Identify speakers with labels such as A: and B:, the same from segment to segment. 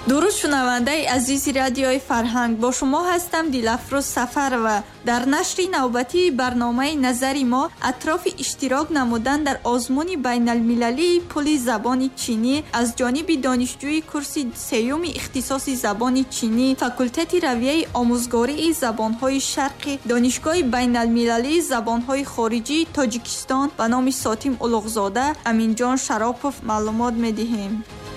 A: дуруд шунавандаи азизи радиои Фарҳанг, бо шумо ҳастам Дилафрӯз Сафарова. дар нашри навбатии барномаи назари мо атрофи иштирок намудан дар озмуни байналмилалии пули забони чинӣ аз ҷониби донишҷӯи курси сеюми ихтисоси забони чинӣ, факултати равияи омӯзгории забонҳои шарқи донишгоҳи байналмилалии забонҳои хориҷии Тоҷикистон ба номи Сотим Улуғзода Аминҷон Шаропов маълумот медиҳем.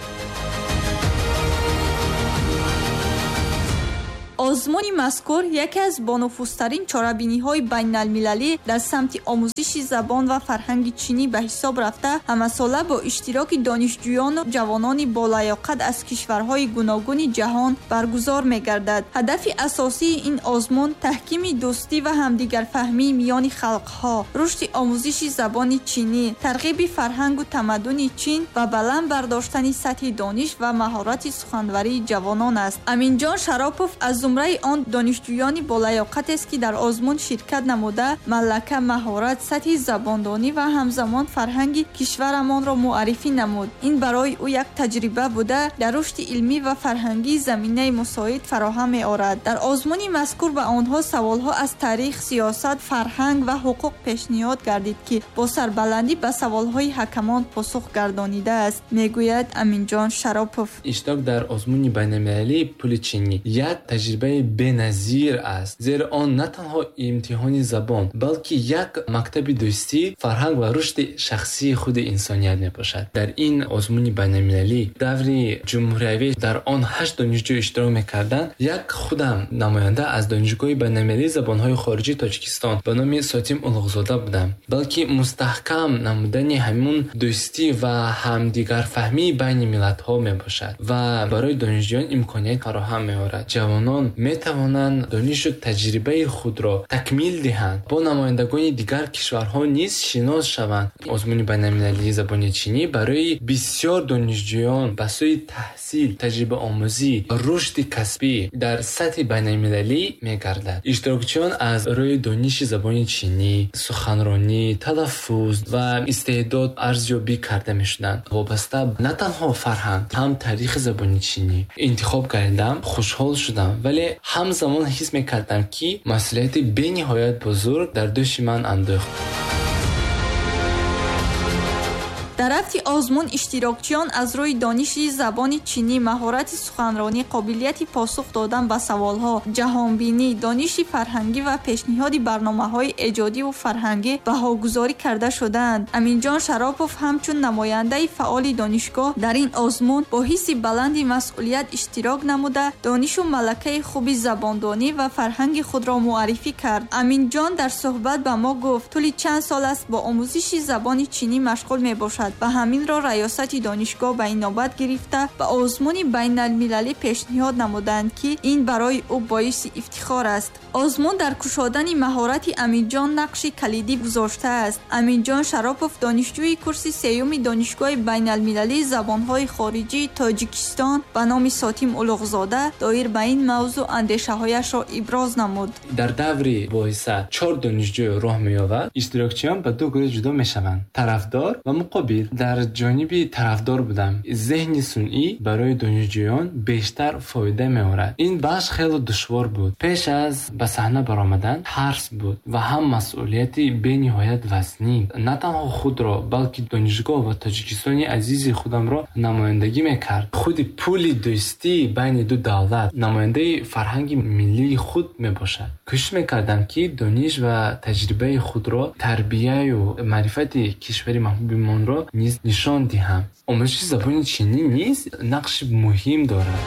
A: озмуни мазкур яке аз бонуфузтарин чорабиниҳои байналмилалӣ дар самти омӯзиши забон ва фарҳанги чинӣ ба ҳисоб рафта, ҳамасола бо иштироки донишҷӯёну ҷавонони болаёқат аз кишварҳои гуногуни ҷаҳон баргузор мегардад. ҳадафи асосии ин озмун таҳкими дӯстӣ ва ҳамдигарфаҳмии миёни халқҳо, рушди омӯзиши забони чинӣ, тарғиби фарҳангу тамаддуни чин ва баланд бардоштани сатҳи дониш ва маҳорати суханварии ҷавонон аст. Аминҷон Шаропов аз зумраи он донишҷӯёни болаёқатест, ки дар озмун ширкат намуда малака, маҳорат, сатҳи забондонӣ ва ҳамзамон фарҳанги кишварамонро муаррифӣ намуд. ин барои ӯ як таҷриба буда, дар рушди илмӣ ва фарҳангии заминаи мусоид фароҳам меорад. дар озмуни мазкур ба онҳо саволҳо аз таърих, сиёсат, фарҳанг ва ҳуқуқ пешниҳод гардид, ки бо сарбаландӣ ба саволҳои ҳакамон посух гардонидааст, мегӯяд Аминҷон Шаропов.
B: иштирок дар озмуни байналмилалии пули чинӣ як таҷрибаи беназир аст, зеро он на танҳо имтиҳони забон, балки як мактаби дӯстӣ, фарҳанг ва рушди шахсии худи инсоният мебошад. дар ин озмуни байналмилалӣ даври ҷумҳуриявӣ дар он 8 донишҷӯ иштирок мекарданд. як худам намоянда аз донишгоҳи байналмилалии забонҳои хориҷии Тоҷикистон ба номи Сотим Улуғзода будам, балки мустаҳкам намудани ҳамун дӯстӣ ва ҳамдигарфаҳмии байни миллатҳо мебошад ва барои донишҷӯён имконият фароҳам меорад. ҷавонон метавонанд донишу таҷрибаи худро такмил диҳанд, бо намояндагони дигар кишварҳо низ шинос шаванд. озмуни байналмилалии забони чинӣ барои бисёр донишҷӯён ба сӯи таҳсил, таҷрибаомӯзӣ, рушди касбӣ дар сатҳи байналмилалӣ мегардад. иштирокчиён аз рӯи дониши забони чинӣ, суханронӣ, талаффуз ва истеъдод арзёбӣ карда мешуданд. вобаста на танҳо фарҳанг, ҳам таърихи забони чинӣ интихоб кардам. хушҳол шудам, вале ҳамзамон ҳис мекардам, ки масъулияти бениҳоят бузург дар дӯши ман андӯхт.
A: дар рафти озмун иштирокчиён аз рӯи дониши забони чинӣ, маҳорати суханронӣ, қобилияти посух додан ба саволҳо, ҷаҳонбинӣ, дониши фарҳангӣ ва пешниҳоди барномаҳои эҷодиву фарҳангӣ баҳогузорӣ карда шудаанд. Аминҷон Шаропов ҳамчун намояндаи фаъоли донишгоҳ дар ин озмун бо ҳисси баланди масъулият иштирок намуда, донишу малакаи хуби забондонӣ ва фарҳанги худро муаррифӣ кард. Аминҷон дар суҳбат ба мо гуфт, тӯли чанд сол аст бо омӯзиши забони чинӣ машғул мебошад ва ҳаминро раёсати донишгоҳ ба инобат гирифта ба озмуни байналмилалӣ пешниҳод намуданд, ки ин барои ӯ боиси ифтихор аст. озмун дар кушодани маҳорати Аминҷон нақши калидӣ гузоштааст. Аминҷон Шаропов донишҷӯи курси сеюми донишгоҳи байналмилалии забонҳои хориҷии Тоҷикистон ба номи Сотим Улуғзода доир ба ин мавзӯъ андешаҳояшро иброз намуд.
B: дар даври боиса 4 донишҷӯ роҳ меёвад. иштирокчиён ба ду гурӯҳ ҷудо мешаванд: тарафдор ва муқобил. дар ҷониби тарафдор будам. зеҳни сунъӣ барои донишҷӯён бештар фоида меорад. ин бахш хеле душвор буд. пеш аз ба саҳна баромадан тарс буд ва ҳам масъулияти бениҳоят вазнин. на танҳо худро, балки донишгоҳ ва Тоҷикистони азизи худамро намояндагӣ мекард. худи пули дӯстӣ байни ду давлат намояндаи фарҳанги миллии худ мебошад. кӯшиш мекардам, ки дониш ва таҷрибаи худро, тарбияю маърифати кишвари маҳбубимонро низ нишон диҳам. омӯзиши забони чинӣ низ нақши муҳим дорад.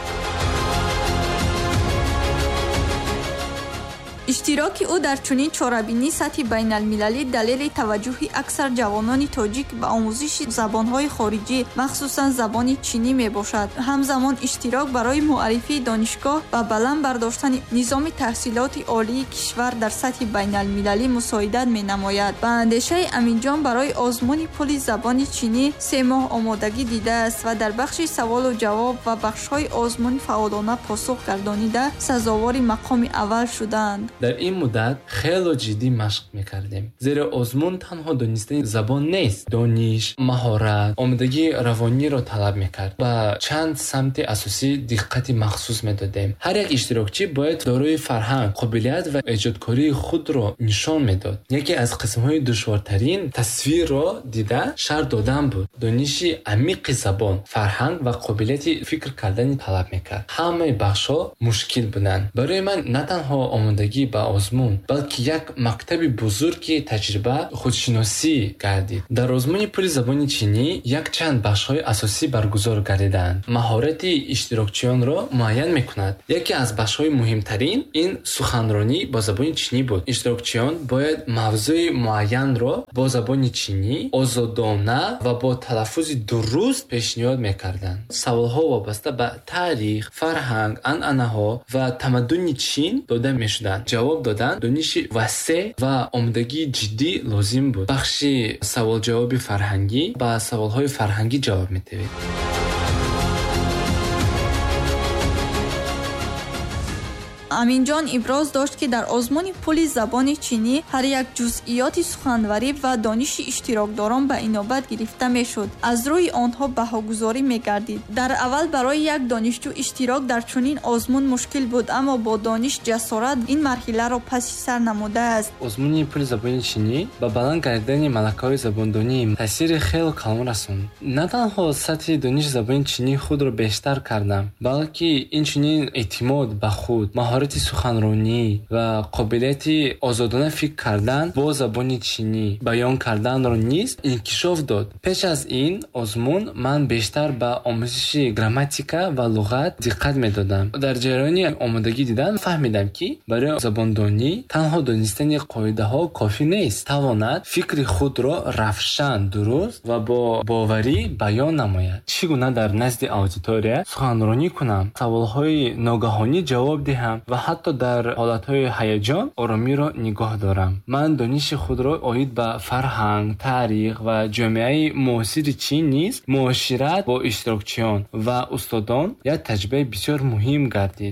A: иштироки ӯ дар чунин чорабинии сатҳи байналмилалӣ далели таваҷҷӯҳи аксар ҷавонони тоҷик ба омӯзиши забонҳои хориҷӣ, махсусан забони чинӣ мебошад. ҳамзамон иштирок барои муаррифии донишгоҳ ва баланд бардоштани низоми таҳсилоти олии кишвар дар сатҳи байналмилалӣ мусоидат менамояд. ба андешаи Аминҷон барои озмуни пули забони чинӣ 3 моҳ омодагӣ дидааст ва дар бахши саволу ҷавоб ва бахшҳои озмун фаъолона посух гардонида сазовори мақоми аввал шудаанд.
B: дар ин муддат хело ҷиддӣ машқ мекардем, зеро озмун танҳо донистани забон нест, дониш, маҳорат, омодагии равониро талаб мекард. Ба чанд самти асосӣ диққати махсус медодем. ҳар як иштирокчӣ бояд дорои фарҳанг, қобилият ва эҷодкории худро нишон медод. яке аз қисмҳои душвортарин тасвирро дида шарҳ додан буд. дониши амиқи забон, фарҳанг ва қобилияти фикр кардани талаб мекард. ҳамаи бахшҳо мушкил буданд. барои ман на танҳо омодагӣ ба озмун, балки як мактаби бузурги таҷриба худшиносӣ гардид. дар озмуни пули забони чинӣ якчанд бахшҳои асосӣ баргузор гардиданд. маҳорати иштирокчиёнро муайян мекунад. яке аз бахшҳои муҳимтарин ин суханронӣ бо забони чинӣ буд. иштирокчиён бояд мавзӯи муайянро бо забони чинӣ озодона ва бо талаффузи дуруст пешниҳод мекарданд. саволҳо вобаста ба таърих, фарҳанг, анъанаҳо ва тамаддуни чин дода мешуданд. ҷавоб додан дониши васеъ ва омодагии ҷиддӣ лозим буд. бахши саволҷавоби фарҳангӣ ба саволҳои фарҳангӣ ҷавоб медиҳед.
A: аминҷон иброз дошт ки дар озмуни пули забони чинӣ ҳар як ҷузъиёти суханварӣ ва дониши иштирокдорон ба инобат гирифта мешуд, аз рӯи онҳо баҳогузорӣ мегардид. дар аввал барои як донишҷӯ иштирок дар чунин озмун мушкил буд, аммо бо дониш ҷасорат ин марҳиларо паси сар намудааст.
B: озмуни пули забони чинӣ ба баланд гардидани малакаҳои забондонӣ таъсири хело калон расонд. на танҳо сатҳи дониши забони чинӣ худро бештар кардам, балки инчунин эътимод ба худ, маҳорати суханронӣ ва қобилияти озодона фикр кардан бо забони чинӣ баён карданро низ инкишоф дод. пеш аз ин озмун ман бештар ба омӯзиши грамматика ва луғат диққат медодам. дар ҷараёни омодагӣ дидан фаҳмидам, ки барои забондонӣ танҳо донистани қоидаҳо кофӣ нест. тавонад фикри худро равшан, дуруст ва бо боварӣ баён намояд. чӣ гуна дар назди аудитория суханронӣ кунам, саволҳои ногаҳонӣ ҷавоб диҳам ва ҳатто дар ҳолатҳои ҳаяҷон оромиро нигоҳ дорам. ман дониши худро оид ба фарҳанг, таърих ва ҷомеаи муосири чин низ муошират бо иштирокчиён ва устодон як таҷрибаи бисёр муҳим гардид.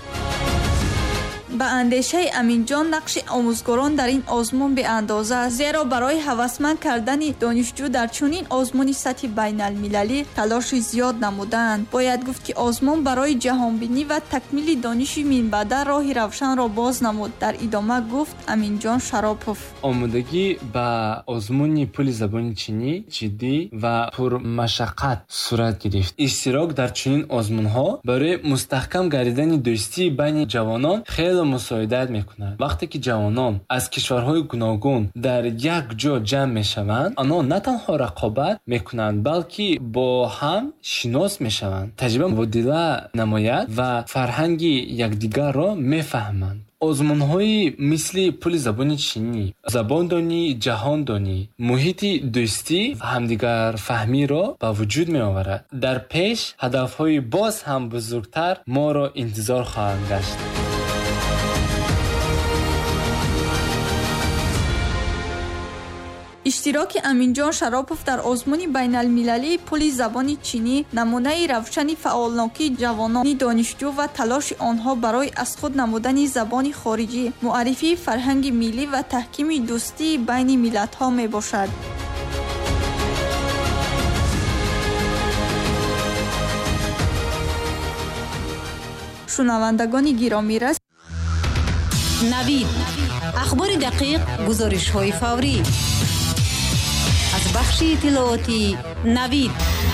A: ба андешаи аминҷон нақши омӯзгорон дар ин озмун беандоза аст, зеро барои ҳавасманд кардани донишҷӯ дар чунин озмуни сатҳи байналмилалӣ талоши зиёд намуданд. бояд гуфт, ки озмун барои ҷаҳонбинӣ ва такмили дониши минбаъда роҳи равшанро боз намуд. дар идома гуфт аминҷон шаропов.
B: омодагӣ ба озмуни пули забони чинӣ ҷиддӣ ва пурмашаққат сурат гирифт. иштирок дар чунин озмунҳо барои мустаҳкам гардидани дӯстии байни ҷавонон хело мусоидат мекунад. вақте ки ҷавонон аз кишварҳои гуногун дар як ҷо ҷамъ мешаванд, онҳо на танҳо рақобат мекунанд, балки бо ҳам шинос мешаванд, таҷриба мубодила намояд ва фарҳанги якдигарро мефаҳманд. озмунҳои мисли пули забони чинӣ, забондонӣ, ҷаҳондонӣ, муҳити дӯстӣ ва ҳамдигарфаҳмиро ба вуҷуд меоварад. дар пеш ҳадафҳои боз ҳам бузургтар моро интизор хоҳанд гашт.
A: иштироки аминҷон шаропов дар озмуни байналмилалии пули забони чинӣ намунаи равшани фаъолнокии ҷавонони донишҷӯ ва талоши онҳо барои аз худ намудани забони хориҷӣ, муаррифии фарҳанги миллӣ ва таҳкими дӯстии байни миллатҳо мебошад. шунавандагони гиромирас,
C: навид ахбори дақиқ, гузоришҳои фаврӣ аз бахши иттилооти навид.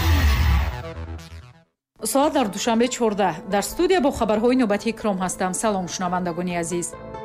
D: соат дар душанбе 14 дар студия бо хабарҳои навбатӣ икром ҳастам. салом шунавандагони азиз.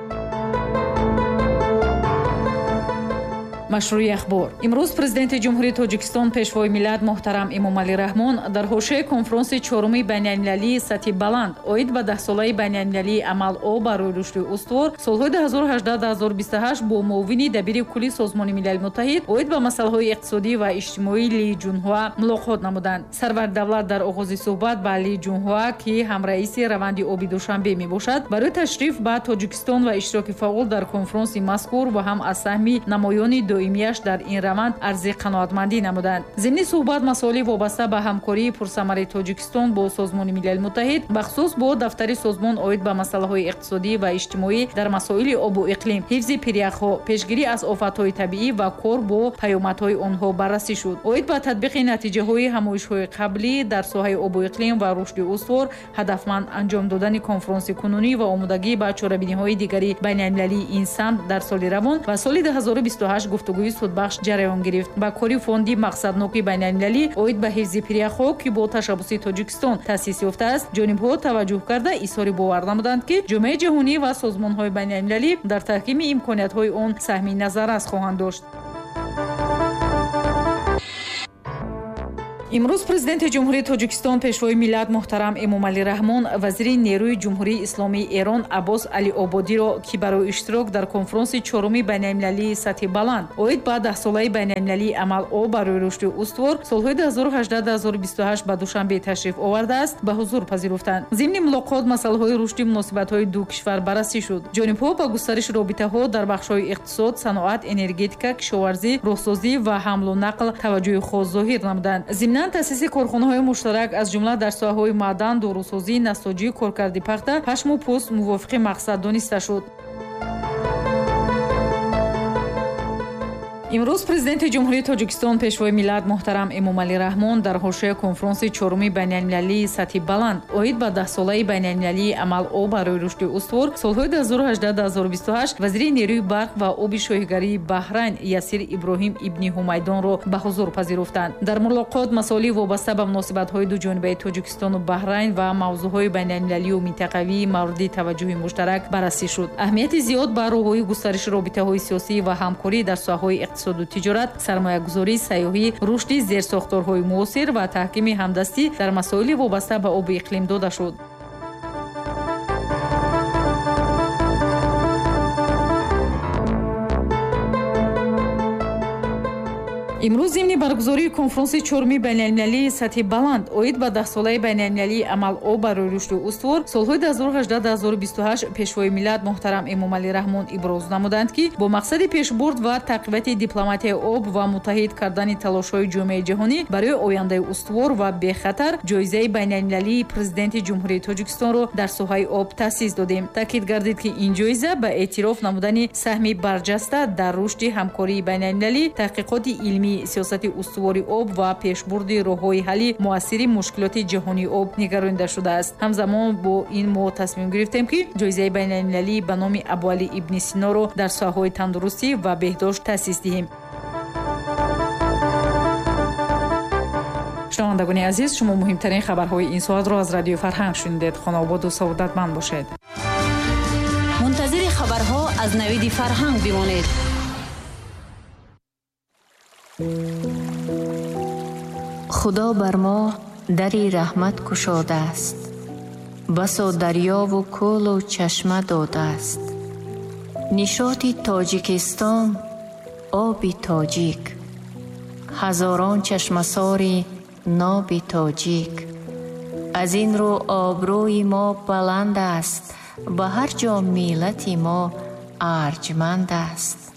D: машрӯи ахбор. имрӯз президенти ҷумҳурии тоҷикистон пешвои миллат муҳтарам эмомалӣ раҳмон дар ҳошияи конфронси чорумии байналмилалии сатҳи баланд оид ба 10-солаи байналмилалии амал-о барои рушди устувор солҳои 2018-2028 бо муовини дабири кулли созмони милали муттаҳид оид ба масъалаҳои иқтисодӣ ва иҷтимоӣ Ли Ҷунҳуа мулоқот намуданд. сарвари давлат дар оғози суҳбат ба Ли Ҷунҳуа, ки ҳамраиси раванди оби Душанбе мебошад, барои ташриф ба Тоҷикистон ва иштироки фаъол дар конфронси мазкур ва ҳам аз саҳми намоёни доимӣ доимияш дар ин раванд арзи қаноатмандӣ намуданд. зимни суҳбат масоили вобаста ба ҳамкории пурсамари Тоҷикистон бо Созмони Милали Муттаҳид бахусус бо дафтари созмон оид ба масъалаҳои иқтисодӣ ва иҷтимоӣ дар масоили обу иқлим, ҳифзи пиряхҳо, пешгирӣ аз офатҳои табиӣ ва кор бо паёмадҳои онҳо баррасӣ шуд. оид ба татбиқи натиҷаҳои ҳамоишҳои қаблӣ дар соҳаи обу иқлим ва рушди устувор ҳадафманд анҷом додани конфронси кунунӣ ва омодагӣ ба чорабиниҳои дигари байналмилалии ин самт дар соли равон ва соли 2028 гуфтугӯи судбахш ҷараён гирифт. ба кори фонди мақсадноки байналмилалӣ оид ба ҳифзи пиряхҳо ки бо tashabbusi Тоҷикистон таъсис ёфтааст, ҷонибҳо таваҷҷӯҳ карда изҳори бовар намуданд, ки ҷомеаи ҷаҳонӣ ва созмонҳои байналмилалӣ дар таҳкими имкониятҳои он саҳми назаррас хоҳанд дошт. имрӯз президенти ҷумҳурии Тоҷикистон пешвои миллат муҳтарам Эмомалӣ Раҳмон вазири нерӯи ҷумҳурии исломии Эрон Аббос Али Ободиро ки барои иштирок дар конфронси чоруми байналмилалии сатҳи баланд оид ба 10-солаи байналмилалии амало барои рушди устувор солҳои 2018-2028 ба Душанбе ташриф овардааст, ба ҳузур пазируфтанд. зимни мулоқот масъалаҳои рушди муносибатҳои ду кишвар баррасӣ шуд. ҷонибҳо ба густариши робитаҳо дар бахшҳои иқтисод, саноат, энергетика, кишоварзӣ, роҳсозӣ ва ҳамлу нақл таваҷҷӯҳи хос зоҳир намуданд. таъсиси корхонаҳои муштарак аз ҷумла дар соҳаҳои маъдан, дорусозӣ, насоҷӣ, коркарди пахта, пашму пӯст мувофиқи мақсад дониста шуд. имрӯз президенти ҷумҳурии Тоҷикистон пешвои миллат муҳтарам Эмомалӣ Раҳмон дар ҳошияи конфронси чоруми байналмилалии сатҳи баланд оид ба 10-солаи байналмилалии амало барои рушди устувор солҳои 2018-2028 вазири нерӯи барқ ва оби шоҳигарии Баҳрайн Ясир Иброҳим ибни Ҳумайдонро ба ҳузур пазируфтанд. дар мулоқот масоили вобаста ба муносибатҳои дуҷонибаи Тоҷикистону Баҳрайн ва мавзӯъҳои байналмилалию минтақавии мавриди таваҷҷӯҳи муштарак баррасӣ шуд. аҳамияти зиёд ба роҳҳои густариши робитаҳои сиёсӣ ва ҳамкорӣ дар соҳаҳои иқтисоду тиҷорат, сармоягузорӣ, сайёҳӣ, рушди зерсохторҳои муосир ва таҳкими ҳамдастӣ дар масоили вобаста ба оби иқлим дода шуд. имрӯз зимни баргузории конфронси чоруми байналмилалии сатҳи баланд оид ба 10-солаи байналмилалии амало барои рушди устувор солҳои 2018-2028 пешвои миллат муҳтарам Эмомалӣ Раҳмон иброз намуданд, ки бо мақсади пешбурд ва тақвияти дипломатияи об ва муттаҳид кардани талошҳои ҷомеаи ҷаҳонӣ барои ояндаи устувор ва бехатар ҷоизаи байналмилалии президенти ҷумҳурии Тоҷикистонро дар соҳаи об таъсис додем. таъкид гардид, ки ин ҷоиза ба эътироф намудани саҳми барҷаста дар рушди ҳамкории байналмилалӣ, таҳқиқоти илмӣ, сиёсати устувори об ва пешбурди роҳҳои ҳалли муассири мушкилоти ҷаҳонии об нигаронида шудааст. ҳамзамон бо ин мо тасмим гирифтем, ки ҷоизаи байналмилалӣ ба номи Абуали ибни Синоро дар соҳаҳои тандурустӣ ва беҳдошт таъсис диҳем. шунавандагони азиз, шумо муҳимтарин хабарҳои ин соатро аз радиои Фарҳанг шунидед. хонободу саодатманд бошед.
C: мунтазири хабарҳо аз навиди Фарҳанг бимонед.
E: худо бар мо дари раҳмат кушодааст, басо дарёву кӯлу чашма додааст. нишоти Тоҷикистон оби тоҷик, ҳазорон чашмасори ноби тоҷик. аз ин рӯ обрӯи мо баланд аст, ба ҳар ҷо миллати мо арҷманд аст.